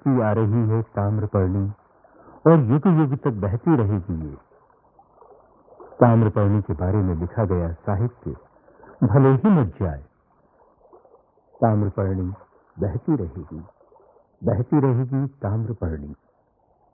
बहती आ रही है ताम्रपर्णी, और युग युग तक बहती रहेगी ये। ताम्रपर्णी के बारे में लिखा गया साहित्य भले ही मिट जाए, ताम्रपर्णी बहती रहेगी ताम्रपर्णी।